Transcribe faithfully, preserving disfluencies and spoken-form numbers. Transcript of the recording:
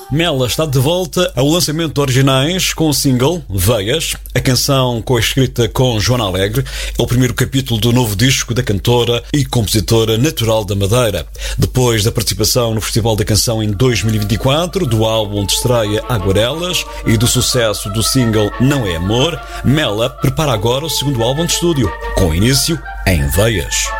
Mela está de volta ao lançamento de originais com o single Veias. A canção, co-escrita com Joana Alegre, é o primeiro capítulo do novo disco da cantora e compositora natural da Madeira. Depois da participação no Festival da Canção em dois mil e vinte e quatro, do álbum de estreia Aguarelas e do sucesso do single Não é Amor, Mela prepara agora o segundo álbum de estúdio, com início em Veias.